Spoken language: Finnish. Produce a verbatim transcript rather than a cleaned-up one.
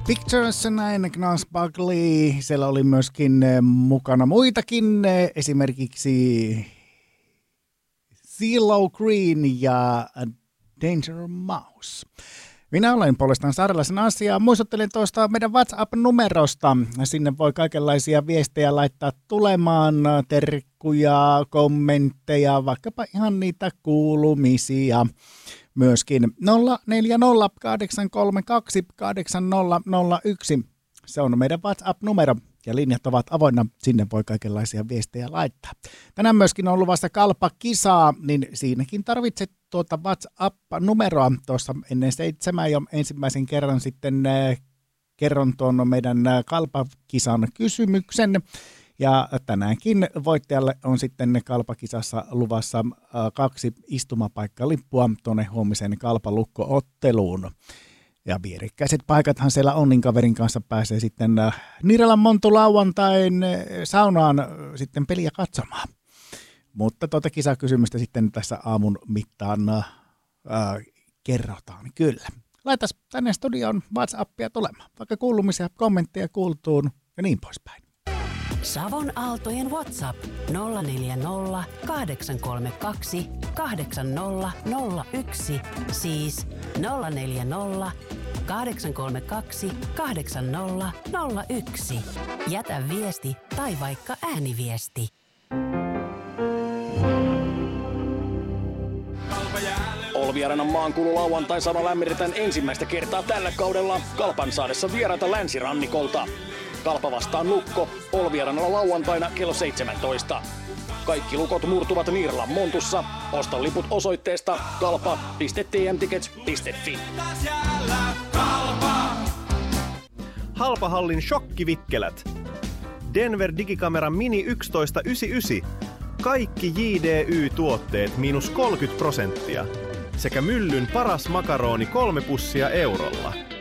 Pictures, näin Gnarls Buckley. Siellä oli myöskin mukana muitakin, esimerkiksi CeeLo Green ja Danger Mouse. Minä olen puolestaan Saarelaisen Asia. Muistuttelen tuosta meidän WhatsApp-numerosta. Sinne voi kaikenlaisia viestejä laittaa tulemaan, terkkuja, kommentteja, vaikkapa ihan niitä kuulumisia. Myöskin nolla neljä nolla kahdeksan kolme kaksi kahdeksan nolla nolla yksi. Se on meidän WhatsApp-numero ja linjat ovat avoinna. Sinne voi kaikenlaisia viestejä laittaa. Tänään myöskin on luvassa kalpakisaa, niin siinäkin tarvitset tuota WhatsApp-numeroa. Tuossa ennen seitsemän jo ensimmäisen kerran sitten äh, kerron tuon meidän äh, kalpakisan kysymyksen. Ja tänäänkin voittajalle on sitten kalpakisassa luvassa äh, kaksi istumapaikkalippua tuonne huomisen kalpalukko-otteluun. Ja vierekkäiset paikathan siellä on, niin kaverin kanssa pääsee sitten äh, Niiralan Montu lauantain äh, saunaan äh, sitten peliä katsomaan. Mutta tuota kisakysymystä sitten tässä aamun mittaan äh, kerrotaan kyllä. Laitas tänne studioon WhatsAppia tulemaan, vaikka kuulumisia, kommentteja kuultuun ja niin poispäin. Savon Aaltojen WhatsApp nolla neljä nolla kahdeksan kolme kaksi kahdeksan nolla nolla yksi, siis nolla neljä nolla kahdeksan kolme kaksi kahdeksan nolla nolla yksi. Jätä viesti tai vaikka ääniviesti. Olviarenan maankulu lauantai sama lämmitetään ensimmäistä kertaa tällä kaudella Kalpan saadessa vieraita länsirannikolta. Kalpa vastaan Lukko Olviarenalla lauantaina kello seitsemäntoista. Kaikki lukot murtuvat Niiralan Montussa. Osta liput osoitteesta kalpa piste t m tickets piste f i. Halpahallin shokkivikkelät. Denver Digikamera Mini yksitoista yhdeksänkymmentäyhdeksän. Kaikki J D Y-tuotteet miinus kolmekymmentä prosenttia. Sekä Myllyn paras makaroni kolme pussia eurolla.